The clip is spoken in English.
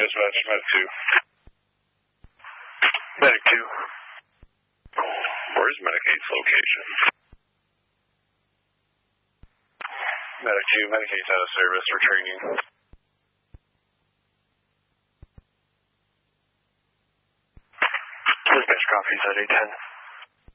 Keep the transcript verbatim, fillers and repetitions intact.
dispatch, Medic two. Medic two. Where's Medic eight's location? Medic two, Medic eight's out of service for training. Dispatch copies at eight ten.